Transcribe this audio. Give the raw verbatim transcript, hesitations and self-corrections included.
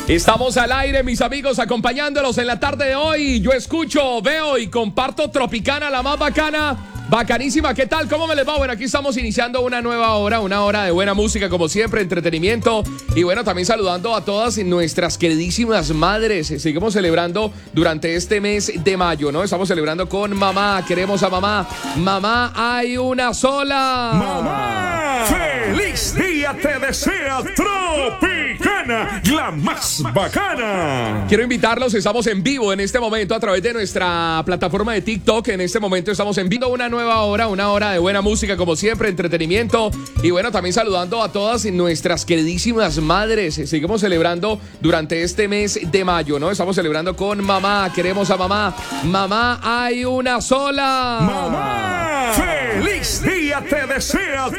Estamos al aire, mis amigos, acompañándolos en la tarde de hoy. Yo escucho, veo y comparto Tropicana, la más bacana, bacanísima. ¿Qué tal? ¿Cómo me les va? Bueno, aquí estamos iniciando una nueva hora, una hora de buena música, como siempre, entretenimiento. Y bueno, también saludando a todas nuestras queridísimas madres. Seguimos celebrando durante este mes de mayo, ¿no? Estamos celebrando con mamá, queremos a mamá. Mamá, hay una sola. ¡Mamá! ¡Feliz día te desea Tropicana, la más bacana! Quiero invitarlos, estamos en vivo en este momento a través de nuestra plataforma de TikTok. En este momento estamos en vivo una nueva hora, una hora de buena música, como siempre, entretenimiento. Y bueno, también saludando a todas nuestras queridísimas madres. Seguimos celebrando durante este mes de mayo, ¿no? Estamos celebrando con mamá, queremos a mamá. Mamá, hay una sola. ¡Mamá! ¡Feliz día te desea